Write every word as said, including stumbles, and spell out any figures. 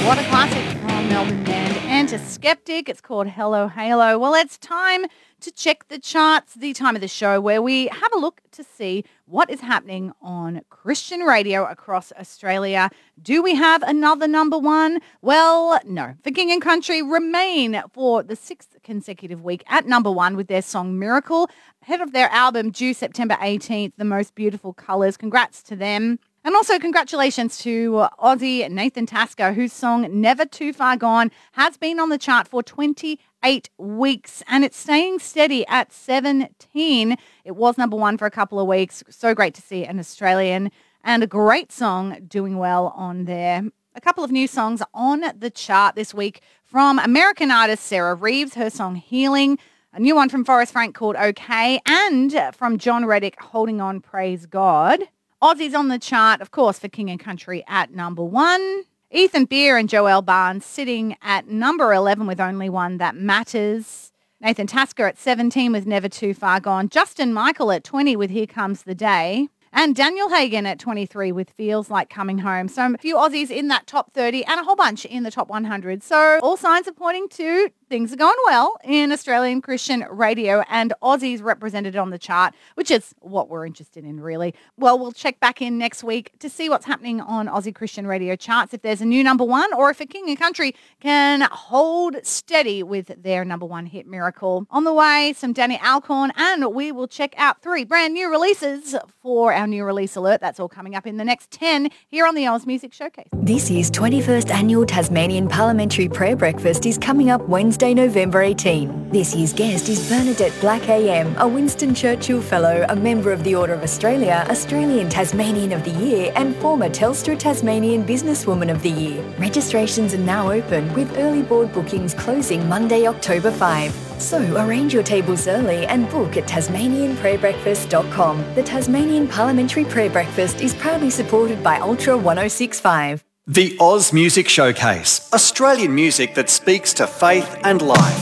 What a classic from Melbourne band Enter Skeptic. It's called Hello Halo. Well, it's time to check the charts, the time of the show where we have a look to see what is happening on Christian radio across Australia. Do we have another number one? Well, no. For King and Country remain for the sixth consecutive week at number one with their song Miracle, ahead of their album due September eighteenth, The Most Beautiful Colours. Congrats to them. And also congratulations to Aussie Nathan Tasker, whose song Never Too Far Gone has been on the chart for twenty-eight weeks, and it's staying steady at seventeen. It was number one for a couple of weeks. So great to see an Australian and a great song doing well on there. A couple of new songs on the chart this week from American artist Sarah Reeves, her song Healing. A new one from Forrest Frank called Okay, and from John Reddick, Holding On, Praise God. Aussies on the chart, of course, for King and Country at number one. Ethan Beer and Joelle Barnes sitting at number eleven with Only One That Matters. Nathan Tasker at seventeen with Never Too Far Gone. Justin Michael at twenty with Here Comes the Day. And Daniel Hagen at twenty-three with Feels Like Coming Home. So a few Aussies in that top thirty and a whole bunch in the top one hundred. So all signs are pointing to things are going well in Australian Christian radio, and Aussies represented on the chart, which is what we're interested in, really. Well, we'll check back in next week to see what's happening on Aussie Christian radio charts, if there's a new number one, or if a King and Country can hold steady with their number one hit Miracle. On the way, some Danny Alcorn, and we will check out three brand new releases for our new release alert. That's all coming up in the next ten here on the Oz Music Showcase. This year's twenty-first Annual Tasmanian Parliamentary Prayer Breakfast is coming up Wednesday, November eighteenth. This year's guest is Bernadette Black A M, a Winston Churchill Fellow, a member of the Order of Australia, Australian Tasmanian of the Year, and former Telstra Tasmanian Businesswoman of the Year. Registrations are now open, with early board bookings closing Monday, October fifth. So arrange your tables early and book at tasmanian prayer breakfast dot com. The Tasmanian Parliamentary Prayer Breakfast is proudly supported by Ultra one oh six point five. The Oz Music Showcase, Australian music that speaks to faith and life.